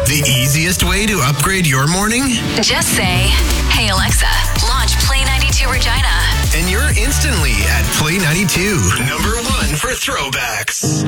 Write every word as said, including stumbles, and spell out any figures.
The easiest way to upgrade your morning? Just say, "Hey Alexa, launch Play ninety-two Regina." And you're instantly at Play ninety-two, number one for throwbacks.